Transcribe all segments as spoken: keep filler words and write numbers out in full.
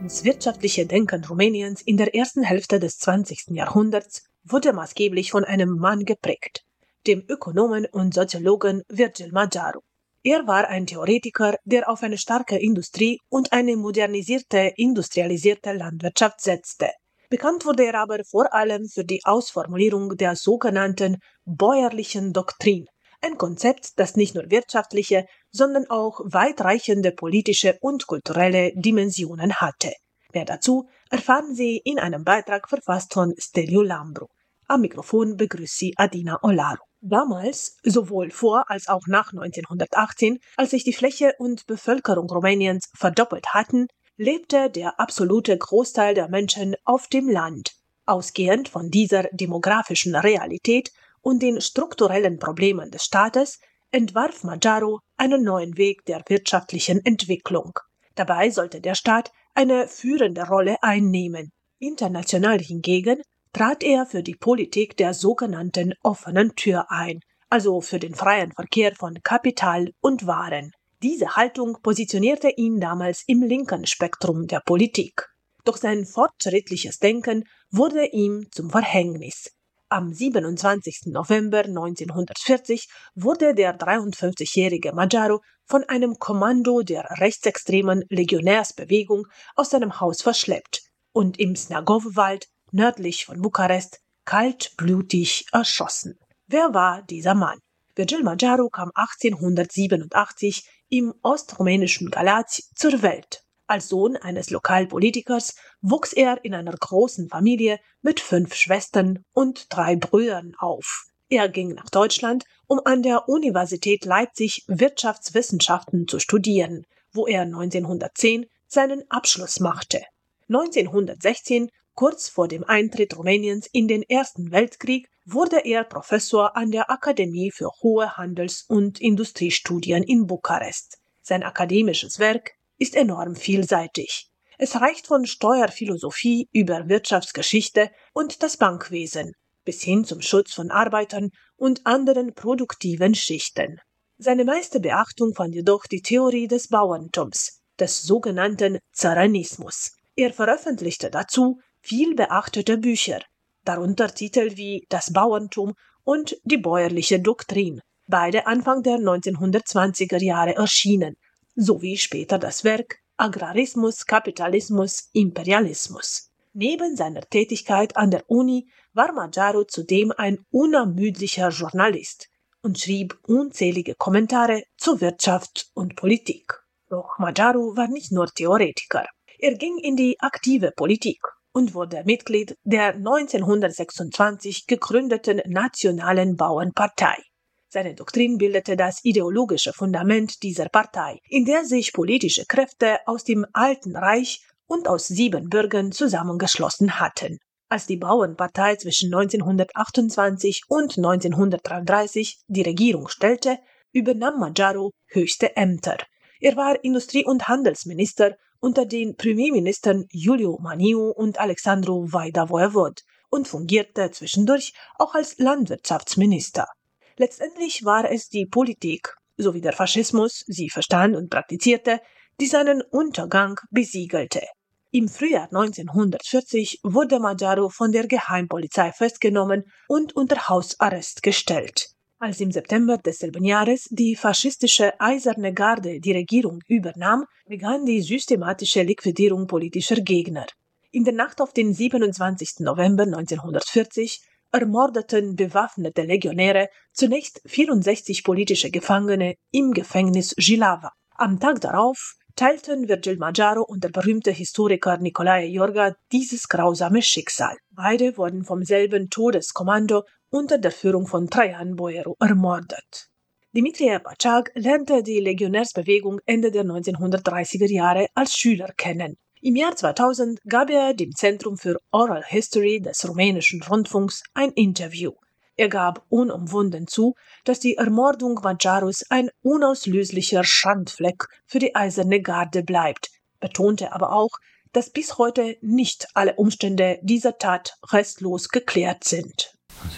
Das wirtschaftliche Denken Rumäniens in der ersten Hälfte des zwanzigsten Jahrhunderts wurde maßgeblich von einem Mann geprägt, dem Ökonomen und Soziologen Virgil Magyaru. Er war ein Theoretiker, der auf eine starke Industrie und eine modernisierte, industrialisierte Landwirtschaft setzte. Bekannt wurde er aber vor allem für die Ausformulierung der sogenannten bäuerlichen Doktrin, ein Konzept, das nicht nur wirtschaftliche, sondern auch weitreichende politische und kulturelle Dimensionen hatte. Mehr dazu erfahren Sie in einem Beitrag verfasst von Steliu Lambru. Am Mikrofon begrüßt Sie Adina Olaru. Damals, sowohl vor als auch nach neunzehnhundertachtzehn, als sich die Fläche und Bevölkerung Rumäniens verdoppelt hatten, lebte der absolute Großteil der Menschen auf dem Land. Ausgehend von dieser demografischen Realität und den strukturellen Problemen des Staates entwarf Magyaru einen neuen Weg der wirtschaftlichen Entwicklung. Dabei sollte der Staat eine führende Rolle einnehmen. International hingegen trat er für die Politik der sogenannten offenen Tür ein, also für den freien Verkehr von Kapital und Waren. Diese Haltung positionierte ihn damals im linken Spektrum der Politik. Doch sein fortschrittliches Denken wurde ihm zum Verhängnis. Am siebenundzwanzigsten November neunzehnhundertvierzig wurde der dreiundfünfzigjährige Magyaru von einem Kommando der rechtsextremen Legionärsbewegung aus seinem Haus verschleppt und im Snagov-Wald nördlich von Bukarest kaltblütig erschossen. Wer war dieser Mann? Virgil Magyaru kam achtzehnhundertsiebenundachtzig im ostrumänischen Galați zur Welt. Als Sohn eines Lokalpolitikers wuchs er in einer großen Familie mit fünf Schwestern und drei Brüdern auf. Er ging nach Deutschland, um an der Universität Leipzig Wirtschaftswissenschaften zu studieren, wo er neunzehnhundertzehn seinen Abschluss machte. neunzehnhundertsechzehn, kurz vor dem Eintritt Rumäniens in den Ersten Weltkrieg, wurde er Professor an der Akademie für hohe Handels- und Industriestudien in Bukarest. Sein akademisches Werk ist enorm vielseitig. Es reicht von Steuerphilosophie über Wirtschaftsgeschichte und das Bankwesen bis hin zum Schutz von Arbeitern und anderen produktiven Schichten. Seine meiste Beachtung fand jedoch die Theorie des Bauerntums, des sogenannten Zaranismus. Er veröffentlichte dazu viel beachtete Bücher, darunter Titel wie Das Bauerntum und Die bäuerliche Doktrin, beide Anfang der neunzehnhundertzwanziger Jahre erschienen, sowie später das Werk Agrarismus, Kapitalismus, Imperialismus. Neben seiner Tätigkeit an der Uni war Magyaru zudem ein unermüdlicher Journalist und schrieb unzählige Kommentare zu Wirtschaft und Politik. Doch Magyaru war nicht nur Theoretiker. Er ging in die aktive Politik und wurde Mitglied der neunzehnhundertsechsundzwanzig gegründeten Nationalen Bauernpartei. Seine Doktrin bildete das ideologische Fundament dieser Partei, in der sich politische Kräfte aus dem Alten Reich und aus Siebenbürgen zusammengeschlossen hatten. Als die Bauernpartei zwischen neunzehnhundertachtundzwanzig und neunzehnhundertdreiunddreißig die Regierung stellte, übernahm Magyaru höchste Ämter. Er war Industrie- und Handelsminister unter den Premierministern Iuliu Maniu und Alexandru Vaida-Voevod und fungierte zwischendurch auch als Landwirtschaftsminister. Letztendlich war es die Politik, sowie der Faschismus, sie verstand und praktizierte, die seinen Untergang besiegelte. Im Frühjahr neunzehnhundertvierzig wurde Magyaru von der Geheimpolizei festgenommen und unter Hausarrest gestellt. Als im September desselben Jahres die faschistische Eiserne Garde die Regierung übernahm, begann die systematische Liquidierung politischer Gegner. In der Nacht auf den siebenundzwanzigsten November neunzehnhundertvierzig ermordeten bewaffnete Legionäre zunächst vierundsechzig politische Gefangene im Gefängnis Jihlava. Am Tag darauf teilten Virgil Magyaru und der berühmte Historiker Nicolae Iorga dieses grausame Schicksal. Beide wurden vom selben Todeskommando unter der Führung von Traian Boieru ermordet. Dimitrie Pacag lernte die Legionärsbewegung Ende der neunzehnhundertdreißiger Jahre als Schüler kennen. Im Jahr zweitausend gab er dem Zentrum für Oral History des rumänischen Rundfunks ein Interview. Er gab unumwunden zu, dass die Ermordung Magyarus ein unauslöschlicher Schandfleck für die Eiserne Garde bleibt, betonte aber auch, dass bis heute nicht alle Umstände dieser Tat restlos geklärt sind.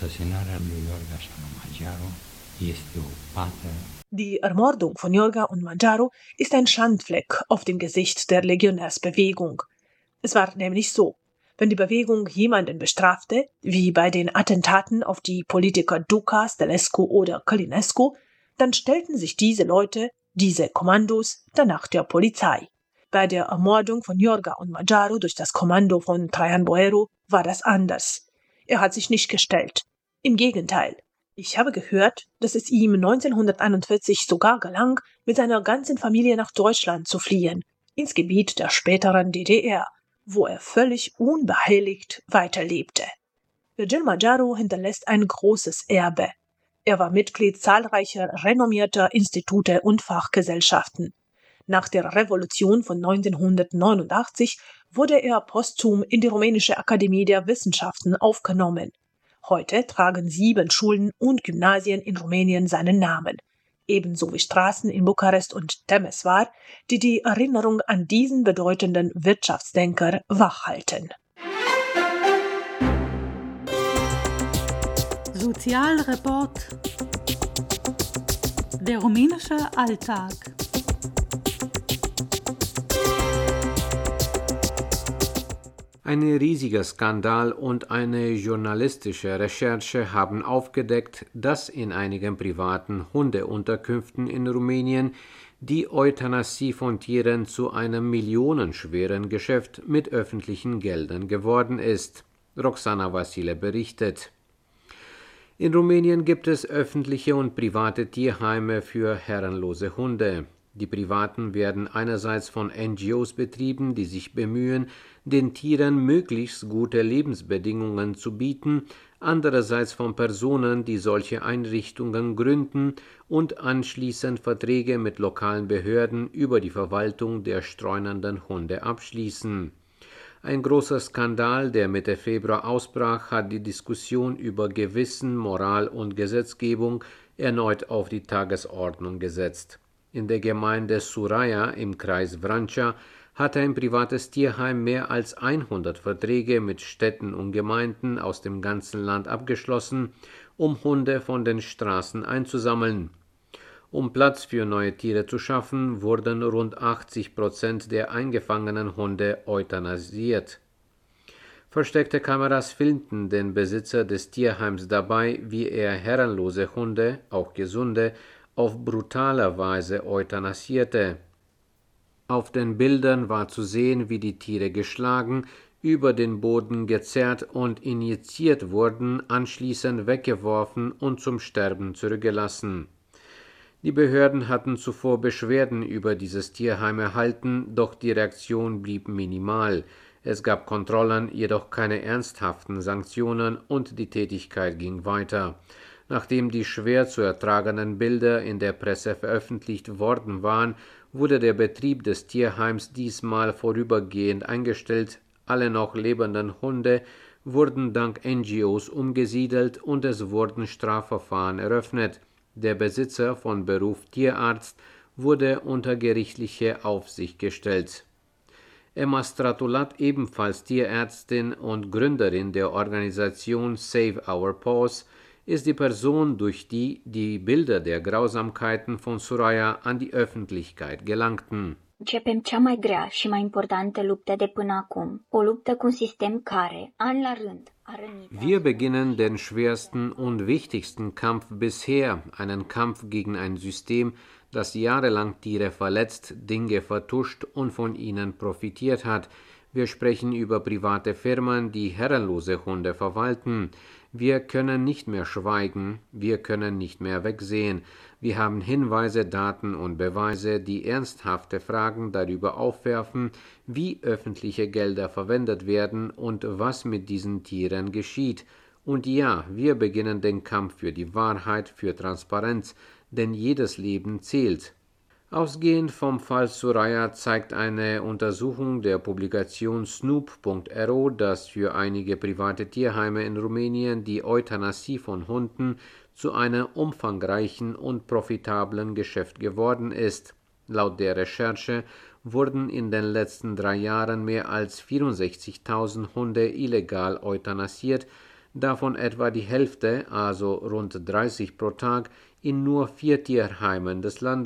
Die Ermordung von Iorga und Magyaru ist ein Schandfleck auf dem Gesicht der Legionärsbewegung. Es war nämlich so: Wenn die Bewegung jemanden bestrafte, wie bei den Attentaten auf die Politiker Duka, Stelescu oder Călinescu, dann stellten sich diese Leute, diese Kommandos, danach der Polizei. Bei der Ermordung von Iorga und Maggiaro durch das Kommando von Traian Boero war das anders. Er hat sich nicht gestellt. Im Gegenteil. Ich habe gehört, dass es ihm neunzehnhunderteinundvierzig sogar gelang, mit seiner ganzen Familie nach Deutschland zu fliehen, ins Gebiet der späteren D D R, wo er völlig unbehelligt weiterlebte. Virgil Maggiaro hinterlässt ein großes Erbe. Er war Mitglied zahlreicher renommierter Institute und Fachgesellschaften. Nach der Revolution von neunzehnhundertneunundachtzig wurde er posthum in die Rumänische Akademie der Wissenschaften aufgenommen. Heute tragen sieben Schulen und Gymnasien in Rumänien seinen Namen, ebenso wie Straßen in Bukarest und Temeswar, die die Erinnerung an diesen bedeutenden Wirtschaftsdenker wachhalten. Sozialreport. Der rumänische Alltag. Ein riesiger Skandal und eine journalistische Recherche haben aufgedeckt, dass in einigen privaten Hundeunterkünften in Rumänien die Euthanasie von Tieren zu einem millionenschweren Geschäft mit öffentlichen Geldern geworden ist. Roxana Vasile berichtet. In Rumänien gibt es öffentliche und private Tierheime für herrenlose Hunde. Die privaten werden einerseits von N G Os betrieben, die sich bemühen, den Tieren möglichst gute Lebensbedingungen zu bieten, andererseits von Personen, die solche Einrichtungen gründen und anschließend Verträge mit lokalen Behörden über die Verwaltung der streunenden Hunde abschließen. Ein großer Skandal, der Mitte Februar ausbrach, hat die Diskussion über Gewissen, Moral und Gesetzgebung erneut auf die Tagesordnung gesetzt. In der Gemeinde Suraia im Kreis Vrancea hatte ein privates Tierheim mehr als hundert Verträge mit Städten und Gemeinden aus dem ganzen Land abgeschlossen, um Hunde von den Straßen einzusammeln. Um Platz für neue Tiere zu schaffen, wurden rund achtzig Prozent der eingefangenen Hunde euthanasiert. Versteckte Kameras filmten den Besitzer des Tierheims dabei, wie er herrenlose Hunde, auch gesunde, auf brutale Weise euthanasierte. Auf den Bildern war zu sehen, wie die Tiere geschlagen, über den Boden gezerrt und injiziert wurden, anschließend weggeworfen und zum Sterben zurückgelassen. Die Behörden hatten zuvor Beschwerden über dieses Tierheim erhalten, doch die Reaktion blieb minimal. Es gab Kontrollen, jedoch keine ernsthaften Sanktionen und die Tätigkeit ging weiter. Nachdem die schwer zu ertragenden Bilder in der Presse veröffentlicht worden waren, wurde der Betrieb des Tierheims diesmal vorübergehend eingestellt. Alle noch lebenden Hunde wurden dank N G Os umgesiedelt und es wurden Strafverfahren eröffnet. Der Besitzer von Beruf Tierarzt wurde unter gerichtliche Aufsicht gestellt. Emma Stratulat, ebenfalls Tierärztin und Gründerin der Organisation Save Our Paws, ist die Person, durch die die Bilder der Grausamkeiten von Suraia an die Öffentlichkeit gelangten. Începem cea mai grea și mai importantă luptă de până acum, o luptă cu un sistem care, an la rând, a rănit. Wir beginnen den schwersten und wichtigsten Kampf bisher, einen Kampf gegen ein System, das jahrelang Tiere verletzt, Dinge vertuscht und von ihnen profitiert hat. Wir sprechen über private Firmen, die herrenlose Hunde verwalten. Wir können nicht mehr schweigen, wir können nicht mehr wegsehen. Wir haben Hinweise, Daten und Beweise, die ernsthafte Fragen darüber aufwerfen, wie öffentliche Gelder verwendet werden und was mit diesen Tieren geschieht. Und ja, wir beginnen den Kampf für die Wahrheit, für Transparenz, denn jedes Leben zählt. Ausgehend vom Fall Suraia zeigt eine Untersuchung der Publikation Snoop Punkt R O, dass für einige private Tierheime in Rumänien die Euthanasie von Hunden zu einem umfangreichen und profitablen Geschäft geworden ist. Laut der Recherche wurden in den letzten drei Jahren mehr als vierundsechzigtausend Hunde illegal euthanasiert, davon etwa die Hälfte, also rund dreißig pro Tag, in nur vier Tierheimen des Landes.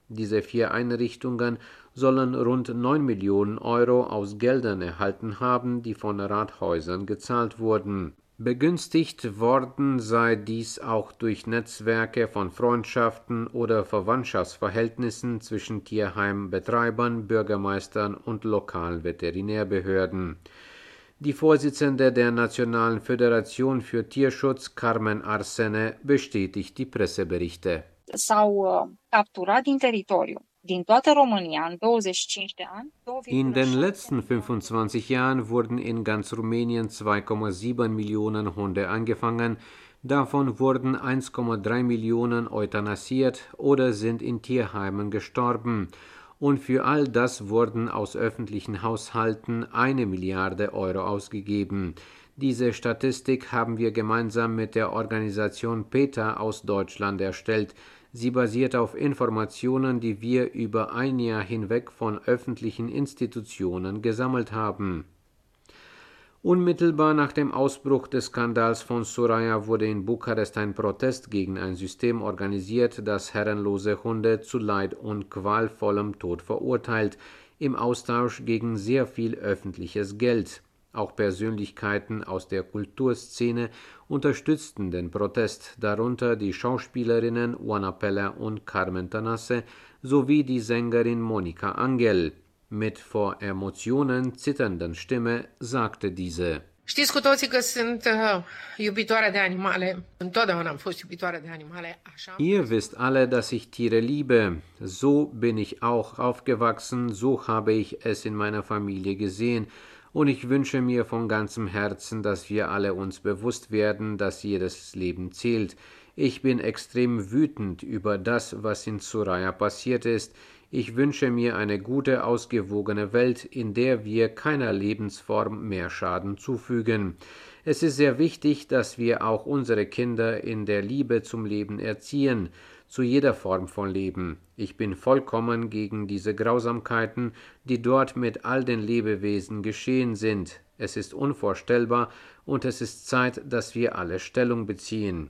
Diese vier Einrichtungen sollen rund neun Millionen Euro aus Geldern erhalten haben, die von Rathäusern gezahlt wurden. Begünstigt worden sei dies auch durch Netzwerke von Freundschaften oder Verwandtschaftsverhältnissen zwischen Tierheimbetreibern, Bürgermeistern und lokalen Veterinärbehörden. Die Vorsitzende der Nationalen Föderation für Tierschutz, Carmen Arsene, bestätigt die Presseberichte. S-au capturat din teritoriu. Din toată România, în douăzeci și cinci de ani, In den letzten fünfundzwanzig Jahren wurden in ganz Rumänien zwei Komma sieben Millionen Hunde angefangen, davon wurden eins Komma drei Millionen euthanasiert oder sind in Tierheimen gestorben. Und für all das wurden aus öffentlichen Haushalten eine Milliarde Euro ausgegeben. Diese Statistik haben wir gemeinsam mit der Organisation PETA aus Deutschland erstellt. Sie basiert auf Informationen, die wir über ein Jahr hinweg von öffentlichen Institutionen gesammelt haben. Unmittelbar nach dem Ausbruch des Skandals von Soraya wurde in Bukarest ein Protest gegen ein System organisiert, das herrenlose Hunde zu Leid und qualvollem Tod verurteilt, im Austausch gegen sehr viel öffentliches Geld. Auch Persönlichkeiten aus der Kulturszene unterstützten den Protest, darunter die Schauspielerinnen Oana Peller und Carmen Tănase sowie die Sängerin Monica Angel. Mit vor Emotionen zitternden Stimme sagte diese: Știți cu toții că sunt uh, iubitoare de animale. Întotdeauna am fost iubitoare de animale. Așa. Ihr wisst alle, dass ich Tiere liebe. So bin ich auch aufgewachsen, so habe ich es in meiner Familie gesehen. Und ich wünsche mir von ganzem Herzen, dass wir alle uns bewusst werden, dass jedes Leben zählt. Ich bin extrem wütend über das, was in Soraya passiert ist. Ich wünsche mir eine gute, ausgewogene Welt, in der wir keiner Lebensform mehr Schaden zufügen. Es ist sehr wichtig, dass wir auch unsere Kinder in der Liebe zum Leben erziehen, zu jeder Form von Leben. Ich bin vollkommen gegen diese Grausamkeiten, die dort mit all den Lebewesen geschehen sind. Es ist unvorstellbar und es ist Zeit, dass wir alle Stellung beziehen.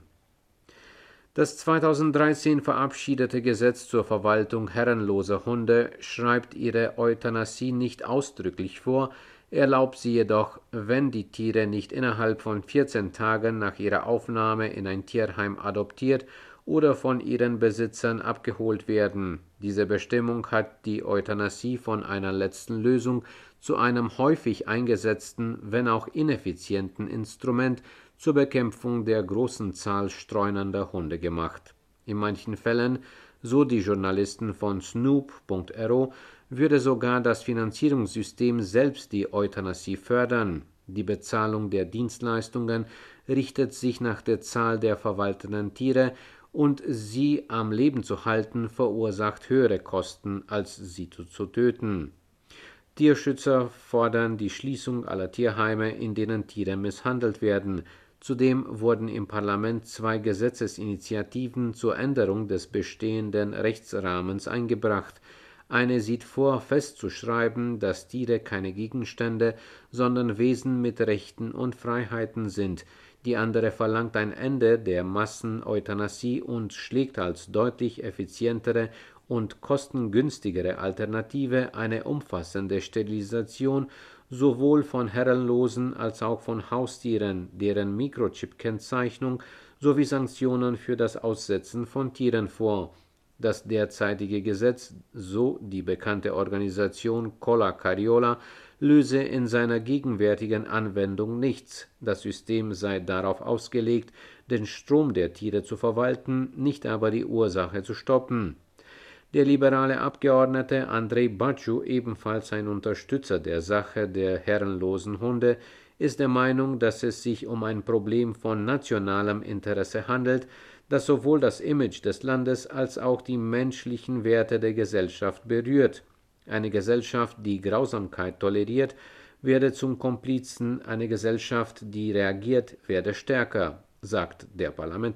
Das zweitausenddreizehn verabschiedete Gesetz zur Verwaltung herrenloser Hunde schreibt ihre Euthanasie nicht ausdrücklich vor, erlaubt sie jedoch, wenn die Tiere nicht innerhalb von vierzehn Tagen nach ihrer Aufnahme in ein Tierheim adoptiert oder von ihren Besitzern abgeholt werden. Diese Bestimmung hat die Euthanasie von einer letzten Lösung zu einem häufig eingesetzten, wenn auch ineffizienten Instrument zur Bekämpfung der großen Zahl streunender Hunde gemacht. In manchen Fällen, so die Journalisten von Snoop Punkt ro, würde sogar das Finanzierungssystem selbst die Euthanasie fördern. Die Bezahlung der Dienstleistungen richtet sich nach der Zahl der verwalteten Tiere und sie am Leben zu halten verursacht höhere Kosten, als sie zu, zu töten. Tierschützer fordern die Schließung aller Tierheime, in denen Tiere misshandelt werden. Zudem wurden im Parlament zwei Gesetzesinitiativen zur Änderung des bestehenden Rechtsrahmens eingebracht. Eine sieht vor, festzuschreiben, dass Tiere keine Gegenstände, sondern Wesen mit Rechten und Freiheiten sind. Die andere verlangt ein Ende der Masseneuthanasie und schlägt als deutlich effizientere und kostengünstigere Alternative eine umfassende Sterilisation sowohl von herrenlosen als auch von Haustieren, deren Mikrochip-Kennzeichnung sowie Sanktionen für das Aussetzen von Tieren vor. Das derzeitige Gesetz, so die bekannte Organisation Colla Cariola, löse in seiner gegenwärtigen Anwendung nichts. Das System sei darauf ausgelegt, den Strom der Tiere zu verwalten, nicht aber die Ursache zu stoppen. Der liberale Abgeordnete Andrei Baciu, ebenfalls ein Unterstützer der Sache der herrenlosen Hunde, ist der Meinung, dass es sich um ein Problem von nationalem Interesse handelt, das sowohl das Image des Landes als auch die menschlichen Werte der Gesellschaft berührt. Eine Gesellschaft, die Grausamkeit toleriert, werde zum Komplizen, eine Gesellschaft, die reagiert, werde stärker, sagt der Parlamentarier.